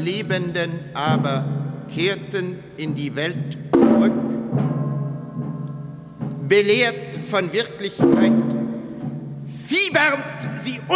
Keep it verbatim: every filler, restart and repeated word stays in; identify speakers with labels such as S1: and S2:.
S1: Lebenden aber kehrten in die Welt zurück, belehrt von Wirklichkeit, fiebernd sie